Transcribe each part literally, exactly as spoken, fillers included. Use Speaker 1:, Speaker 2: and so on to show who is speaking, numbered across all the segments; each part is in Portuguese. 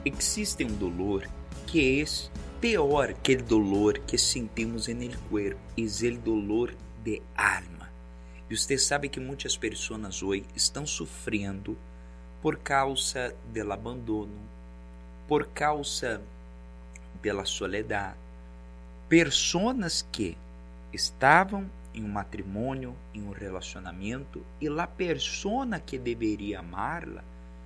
Speaker 1: existe um dolor que é pior que o dolor que sentimos en el cuerpo, es el dolor de alma. E você sabe que muitas pessoas hoje estão sofrendo por causa do abandono, por causa da soledade. Pessoas que estavam em um matrimônio, em um relacionamento, e a pessoa que deveria amá-la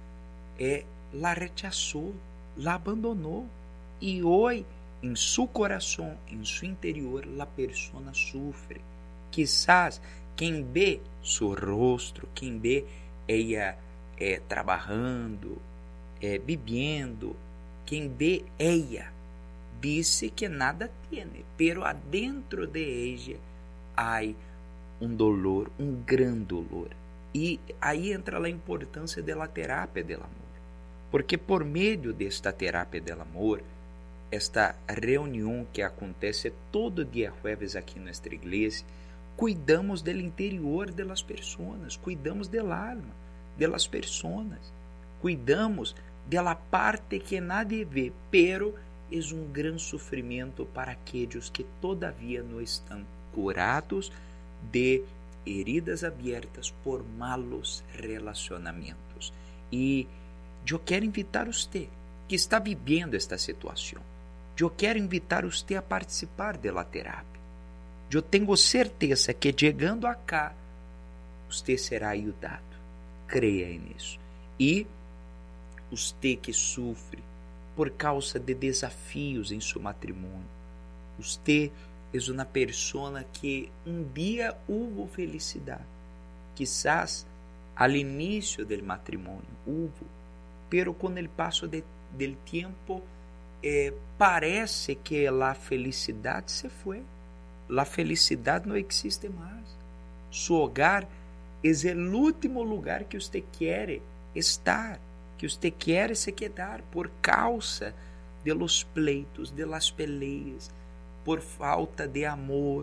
Speaker 1: é, la rechazou, la abandonou. E hoje, em seu coração, em seu interior, a pessoa sofre. Quizás quem vê seu rosto, quem vê ela é, trabalhando, é, vivendo, quem vê ela, diz que nada tem, pero adentro de ella há um dolor, um grande dolor. E aí entra a importância da terapia do amor. Porque por meio desta terapia do amor, esta reunião que acontece todo dia jueves aqui em nossa igreja, cuidamos do interior das pessoas, cuidamos da alma das pessoas, cuidamos da parte que nadie vê, pero é um grande sofrimento para aqueles que todavia não estão curados de heridas abertas por malos relacionamentos. E eu quero invitar você que está vivendo esta situação. Eu quero invitar você a participar da terapia. Eu tenho certeza que chegando acá, você será ajudado. Creia nisso. E você que sofre por causa de desafios em seu matrimônio, você é uma pessoa que um dia houve felicidade. Quizás al início do matrimônio houve, pero com o passo de, del tempo eh, parece que a felicidade se foi. A felicidade não existe mais. Seu hogar é o último lugar que você quer estar, que você quer se quedar por causa de los pleitos, de las peleas, por falta de amor,